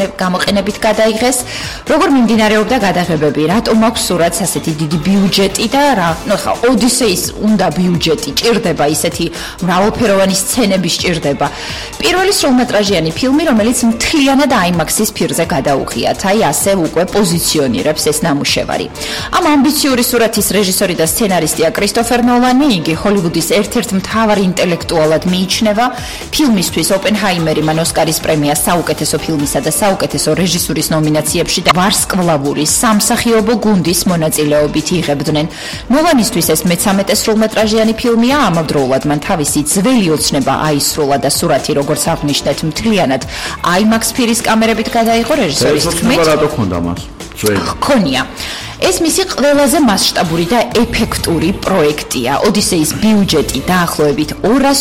გამოყენებით გადაიღეს. როგორ მიმდინარეობდა გადაღებები, რატომ აქვს სურათს ასეთი დიდი ბიუჯეტი და რა, ხა ოდისეის უნდა ბიუჯეტი ჭირდება, ისეთი მრავალფეროვანი სცენები სჭირდება. პირველი სრულმეტრაჟიანი ფილმი, რომელიც მთლიანად IMAX-ის ფირზე გადაუღიათ, აი ასე უკვე პოზიციონირებს ეს ნამუშევარი. ამ ამბიციური სურათის რეჟისორი და სცენარისტია კრისტოფერ ნოლანი, იგი ჰოლივუდის ერთ-ერთ მთავარ ინტელექტუალად მიიჩნევა. ფილმისთვის ოპენჰაიმერი მან ოსკარის პრემიას საუკეთესო ფილმისა და საუკეთესო რეჟისურის ნომინაციებში და ვარსკვლავური სამსახიობო გუნდის მონაწილეობით იღებდნენ. ნოლანისთვის ეს მე-13 სრულმეტრაჟიანი ფილმია, ამავდროულად მან თავისი ძველი ოცნება აისრულა და სურათი, როგორც აღნიშნეთ, მთლიანად IMAX ფირის კამერებით გადაიღო რეჟისორის თქმით. რატო ქონდა მას? ქონია. ეს მისი ყველაზე მასშტაბური და ეფექტური პროექტია. ოდისეის ბიუჯეტი დაახლოებით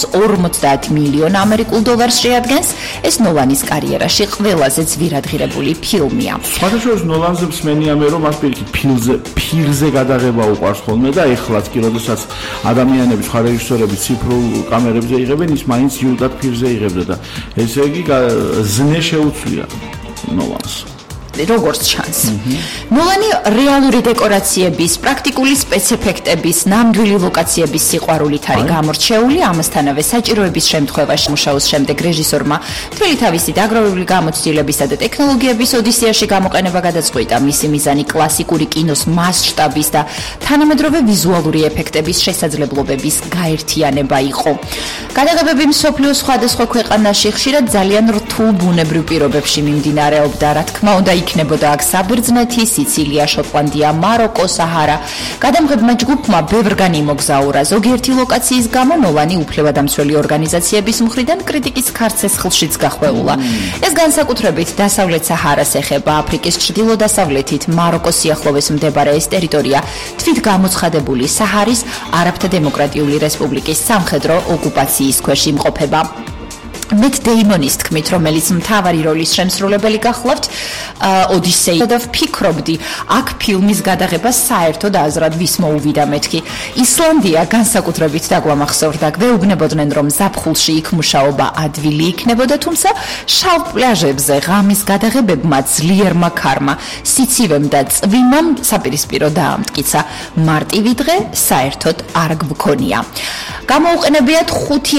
250 მილიონ ამერიკულ დოლარს შეადგენს. ეს ნოლანის კარიერაში ყველაზე ძვირადღირებული ფილმია. სხვადასხვა ნოლანზე მსმენია მე რომ მას ფირზე გადაღება უყვარს ხოლმე და ეხლაც კი როდესაც ადამიანები სხვა რეჟისორები ციფრულ კამერებზე იღებენ, ის მაინც იუდად ფირზე იღებდა და ესე იგი ზნე შეუცვლია ნოლანს. როგორც ჩანს. ნოლანი რეალური დეკორაციების, პრაქტიკული სპეცეფექტების, ნამდვილი ლოკაციების სიყვარულით არის გამორჩეული, ამასთანავე საჭიროების შემთხვევაში მუშაობს შემდეგ რეჟისორმა მთელი თავისი დაგროვებული გამოცდილებისა და ტექნოლოგიების ოდისეაში გამოყენება გადაწყვიტა. მისი მიზანი კლასიკური კინოს მასშტაბის და თანამედროვე ვიზუალური ეფექტების შესაძლებლობების გაერთიანება იყო. გადაღებები მსოფლიოს სხვადასხვა ქვეყანაში ხშირად ძალიან რთულ ბუნებრივ პირობებში მიმდინარეობდა, რა თქმა უნდა იქნებოდა აქ საბერძნეთი, სიცილია, შოტლანდია, მაროკო, საჰარა. გადამღებმა ჯგუფმა ბევრგან იმოგზაურა. ზოგიერთი ლოკაციის გამო ნოლანი უფლებადამცველი ორგანიზაციების მხრიდან კრიტიკის ქარცესხლშიც გახვეულა. ეს განსაკუთრებით დასავლეთ საჰარას ეხება. აფრიკის ჩრდილო-დასავლეთით მაროკოს სიახლოვეს მდებარე ეს ტერიტორია თვით გამოცხადებული საჰარის არაბთა დემოკრატიული რესპუბლიკის სამხედრო ოკუპაციის ქვეშ იმყოფება. მეთ დეიმონის თქმით, რომელიც მთავარი როლის შემსრულებელი გახლავთ ოდისეი და ვფიქრობდი, აქ ფილმის გადაღება საერთოდ აზრად ვის მოუვიდა მეთქი. ისლანდია განსაკუთრებით დაგვამახსოვრდა, გვეუბნებოდნენ, რომ ზაფხულში იქ მუშაობა ადვილი იქნებოდა, თუმცა შავ პლაჟებზე ღამის გადაღებებმა ძლიერმა ქარმა, სიცივემ და წვიმამ საპირისპირო დაამტკიცა. მარტივი დღე საერთოდ არ გვქონია. გამოუყენებიათ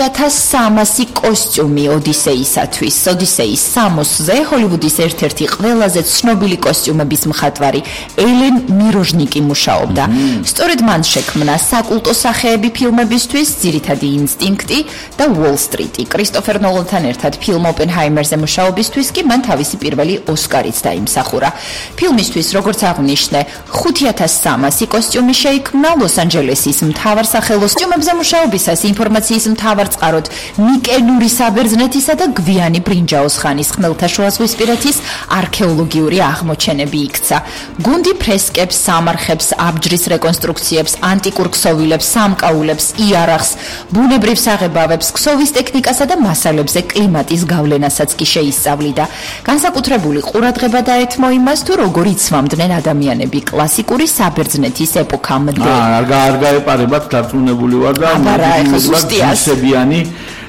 5300 კოსტიუმი ოდისეისათვის. ოდისეის სამოსზე ჰოლივუდის ერთ-ერთი ყველაზე ცნობილი კოსტიუმების მხატვარი ელენ მიროჟნიკი მუშაობდა. სწორედ მან შექმნა საკულტო სახეები ფილმებისთვის, ძირითადი ინსტინქტი და უოლ სტრიტი. კრისტოფერ ნოლანთან ერთად ფილმ ოპენჰაიმერზე მუშაობისთვის კი მან თავისი პირველი ოსკარიც დაიმსახურა. ფილმისთვის, როგორც აღნიშნე, 5300 კოსტიუმი შეიქმნა ლოს-ანჯელესის მთავარ სახელოს კოსტიუმებზე მუშაობისას ინფორმაციის მთავარ წყაროდ მიკენური საბერძნეთისა და გვიანი ბრინჯაოს ხანის ხმელთაშუაზღვისპირეთის არქეოლოგიური აღმოჩენები იქცა. გუნდი ფრესკებს, სამარხებს, აბჯრის რეკონსტრუქციებს, ანტიკურ ქსოვილებს, სამკაულებს, იარაღს, ბუნებრივ საღებავებს, ქსოვის ტექნიკასა და მასალებზე კლიმატის გავლენასაც კი შეისწავლიდა. განსაკუთრებული ყურადღება დაეთმო იმას, თუ როგორ იცვამდნენ ადამიანები კლასიკური საბერძნეთის ეპოქამდე. არ გაეპარებათ დარწმუნებული ვარ და ისებიანი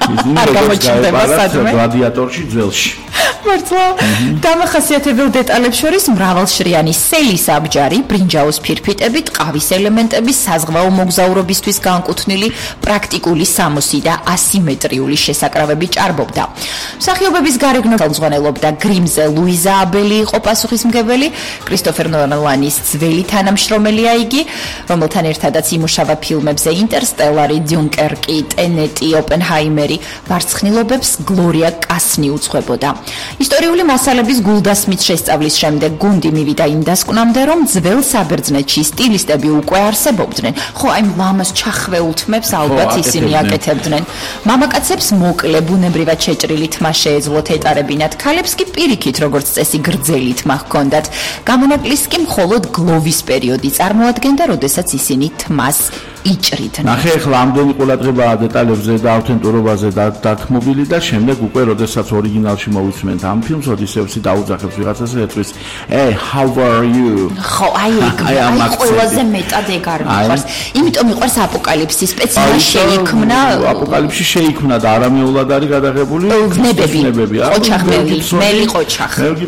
გლადიატორში ძველში. მართლა დამახასიათებელ დეტალებს შორის მრავალშრიანი სელის აბჯარი, ბრინჯაოს ფირფიტები, ტყავის ელემენტები, საზღვაო მოგზაურობისთვის განკუთვნილი პრაქტიკული სამოსი და ასიმეტრიული შესაკრავები ჭარბობდა. მსახიობების გარეგნო ხელმძღვანელობდა გრიმზე ლუიზა აბელი იყო პასუხისმგებელი, კრისტოფერ ნოლანის ძველი თანამშრომელია იგი, რომელთან ერთადაც იმუშავა ფილმებზე ინტერსტელარი, დიუნკერკი, ტენეტი, ოპენჰაიმერი, ვარცხნილობებს გლორია კასნი უძღვებოდა. ისტორიული მასალების გულდასმით შესწავლის შემდეგ გუნდი მივიდა იმ დასკვნამდე, რომ ძველ საბერძნეთში სტილისტები უკვე არსებობდნენ. ხო, აი ლამას ჩახვეულ თმებს ალბათ ისინი აკეთებდნენ. მამაკაცებს მოკლე ბუნებრივად შეჭრილი თმა შეეძლოთ ეტარებინათ, ქალებს კი პირიქით, როგორც წესი, გრძელი თმა ჰქონდათ. გამონაკლისს კი მხოლოდ გლოვის პერიოდი წარმოადგენდა, როდესაც ისინი თმას იჭრიდნენ. ნახე, ახლა ამდენი ყურადღება დეტალებზე და ავთენტურობაზე დათმობილი და შემდეგ უკვე როდესაც ორიგინალში მოვიცმენთ ამ ფილმს, ოდისევსი დაუძახებს ვიღაცას ეტყვის, "Hey, how are you?" ხო, აი ყველაზე მეტად ეგ არ მიყვარს. იმიტომ მიყვარს აპოკალიფსი, სპეციალურად შეიქმნა აპოკალიფსი შეიქმნა და არამეულად არის გადაღებული ნებები. ყოჩახმელი, მელი ყოჩახ. მე